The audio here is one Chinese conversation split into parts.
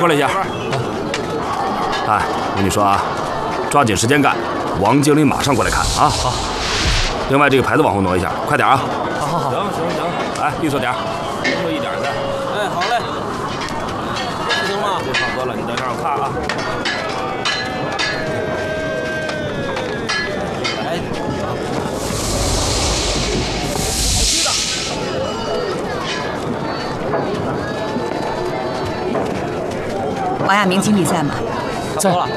了一下。哎，我跟你说啊，抓紧时间干，王经理马上过来看啊。好。另外这个牌子往后挪一下，快点啊。 好。行。 来，利索点，利索一点的。 哎，好嘞。行吗？ 这差不多了，你等着让我看啊。 王亚明经理在吗？ 在了。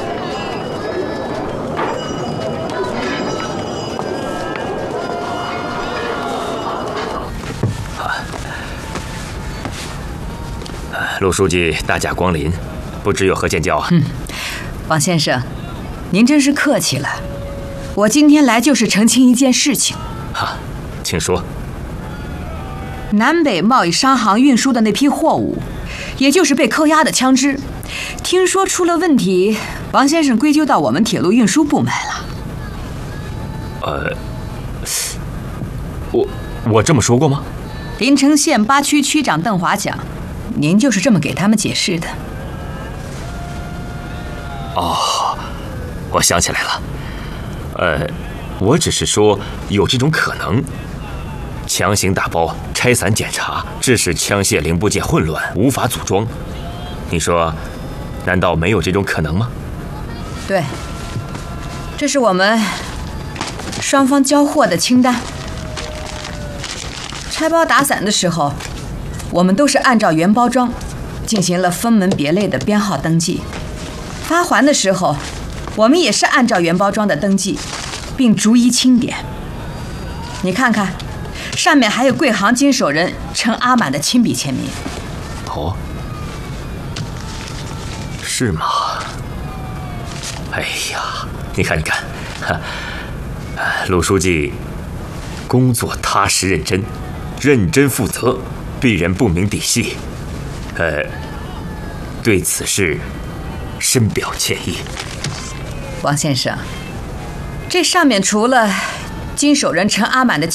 陆书记大驾光临，不知有何见教啊？ 王先生，您真是客气了。我今天来就是澄清一件事情。 哈，请说。 南北贸易商行运输的那批货物，也就是被扣押的枪支，听说出了问题，王先生归咎到我们铁路运输部门了。 我这么说过吗？ 临城县8区区长邓华讲，您就是这么给他们解释的。 哦，我想起来了。我只是说有这种可能。强行打包、拆散检查，致使枪械零部件混乱，无法组装。你说，难道没有这种可能吗？ 对，这是我们双方交货的清单。拆包打散的时候，我们都是按照原包装进行了分门别类的编号登记。发还的时候，我们也是按照原包装的登记，并逐一清点。你看看。上面还有贵行经手人陈阿满的亲笔签名。 哦，是吗？哎呀，你看，陆书记工作踏实认真，认真负责，鄙人不明底细，对此事深表歉意。 王先生，这上面除了经手人陈阿满的